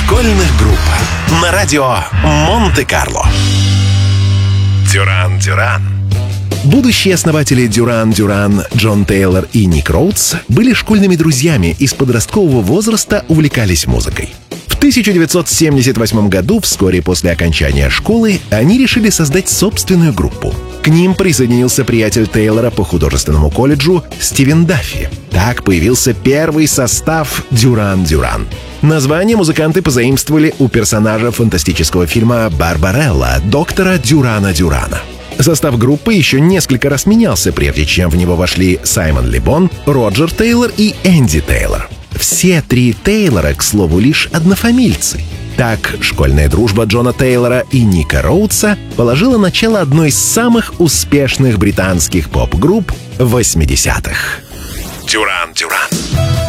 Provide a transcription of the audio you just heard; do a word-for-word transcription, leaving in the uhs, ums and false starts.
школьных групп на радио Монте-Карло. Дюран Дюран. Будущие основатели Дюран Дюран, Джон Тейлор и Ник Роудс, были школьными друзьями и с подросткового возраста увлекались музыкой. В тысяча девятьсот семьдесят восьмом году, вскоре после окончания школы, они решили создать собственную группу. К ним присоединился приятель Тейлора по художественному колледжу Стивен Даффи. Так появился первый состав Дюран Дюран. Название музыканты позаимствовали у персонажа фантастического фильма «Барбарелла» доктора Дюрана Дюрана. Состав группы еще несколько раз менялся, прежде чем в него вошли Саймон Ле Bon, Роджер Тейлор и Энди Тейлор. Все три Тейлора, к слову, лишь однофамильцы. Так, школьная дружба Джона Тейлора и Ника Роудса положила начало одной из самых успешных британских поп-групп восьмидесятых. Дюран Дюран.